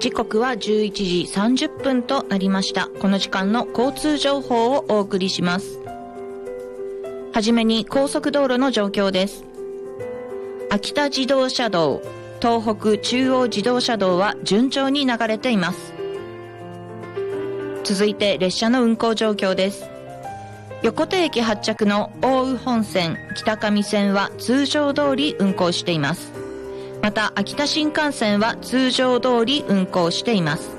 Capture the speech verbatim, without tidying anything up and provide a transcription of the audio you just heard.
時刻はじゅういちじさんじゅっぷんとなりました。この時間の交通情報をお送りします。はじめに高速道路の状況です。秋田自動車道、東北中央自動車道は順調に流れています。続いて列車の運行状況です。横手駅発着の奥羽本線、北上線は通常通り運行しています。また秋田新幹線は通常通り運行しています。